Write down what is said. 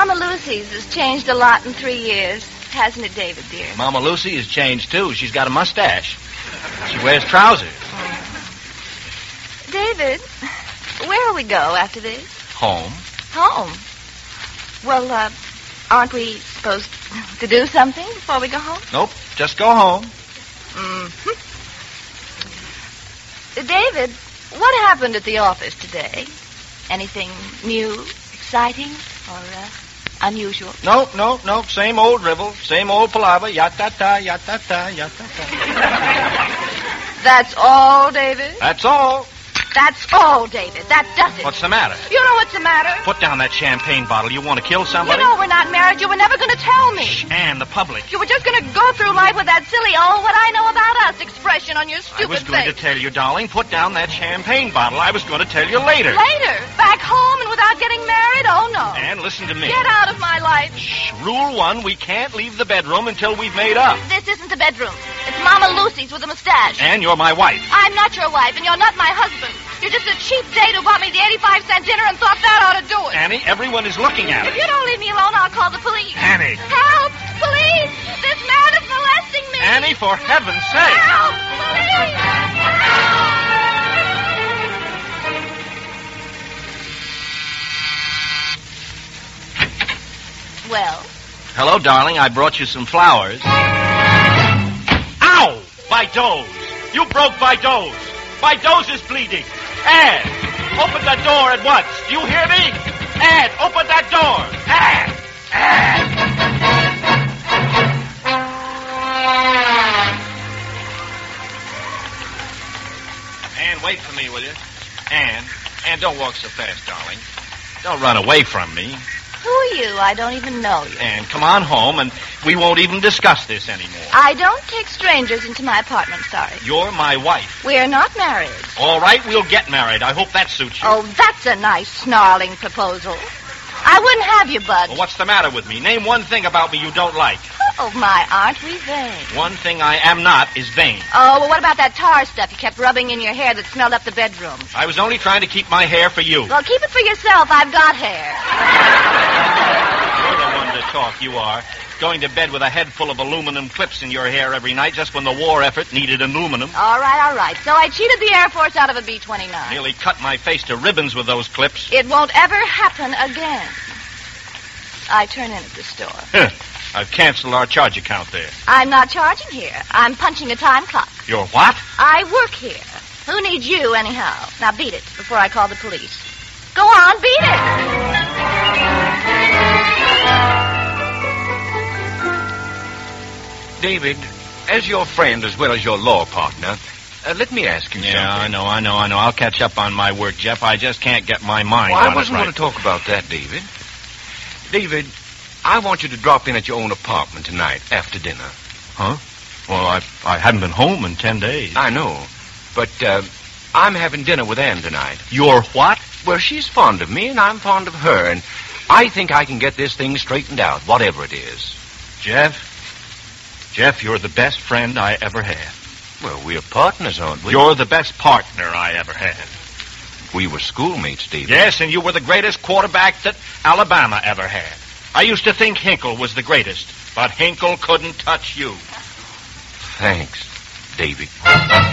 Mama Lucy's has changed a lot in 3 years. Hasn't it, David, dear? Mama Lucy has changed, too. She's got a mustache. She wears trousers. David, where will we go after this? Home. Home? Well, aren't we supposed to do something before we go home? Nope, just go home. Mm-hmm. David, what happened at the office today? Anything new, exciting, or unusual? Nope. Same old drivel, same old palaver. Ya-ta-ta, ya-ta-ta, ya-ta-ta. That's all, David? That's all. That's all, David. That does it. What's the matter? You know what's the matter? Put down that champagne bottle. You want to kill somebody? You know we're not married. You were never going to tell me. Shh, Anne, the public. You were just going to go through life with that silly, oh, what I know about us expression on your stupid face. I was going to tell you, darling, put down that champagne bottle. I was going to tell you later. Later? Back home and without getting married? Oh, no. Anne, listen to me. Get out of my life. Shh. Rule 1, we can't leave the bedroom until we've made up. This isn't the bedroom. It's Mama Lucy's with a mustache. Anne, you're my wife. I'm not your wife, and you're not my husband. You're just a cheap date who bought me the 85-cent dinner and thought that ought to do it. Annie, everyone is looking at If us. you don't leave me alone, I'll call the police. Annie. Help! Police! This man is molesting me! Annie, for heaven's sake. Help! Police! Help! Well? Hello, darling. I brought you some flowers. Ow! Bideau's. You broke Bideau's. Bideau's is bleeding. Anne, open the door at once. Do you hear me? Anne, open that door. Anne! Anne, wait for me, will you? Anne, don't walk so fast, darling. Don't run away from me. Who are you? I don't even know you. Anne, come on home, and we won't even discuss this anymore. I don't take strangers into my apartment, sorry. You're my wife. We're not married. All right, we'll get married. I hope that suits you. Oh, that's a nice, snarling proposal. I wouldn't have you, Bud. Well, what's the matter with me? Name one thing about me you don't like. Oh, my, aren't we vain? One thing I am not is vain. Oh, well, what about that tar stuff you kept rubbing in your hair that smelled up the bedroom? I was only trying to keep my hair for you. Well, keep it for yourself. I've got hair. You're the one to talk, you are. Going to bed with a head full of aluminum clips in your hair every night just when the war effort needed aluminum. All right. So I cheated the Air Force out of a B-29. Nearly cut my face to ribbons with those clips. It won't ever happen again. I turn in at the store. I've canceled our charge account there. I'm not charging here. I'm punching a time clock. You're what? I work here. Who needs you, anyhow? Now beat it before I call the police. Go on, beat it! David, as your friend as well as your law partner, let me ask you something. Yeah, I know. I'll catch up on my work, Jeff. I just can't get my mind on it right. I wasn't going to talk about that, David. David, I want you to drop in at your own apartment tonight after dinner. Huh? Well, I haven't been home in 10 days. I know, but I'm having dinner with Anne tonight. You're what? Well, she's fond of me, and I'm fond of her, and I think I can get this thing straightened out, whatever it is. Jeff, you're the best friend I ever had. Well, we're partners, aren't we? You're the best partner I ever had. We were schoolmates, David. Yes, and you were the greatest quarterback that Alabama ever had. I used to think Hinkle was the greatest, but Hinkle couldn't touch you. Thanks, David.